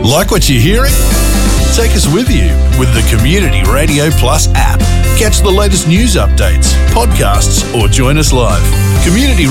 Like what you're hearing? Take us with you with the Community Radio Plus app. Catch the latest news updates, podcasts, or join us live. Community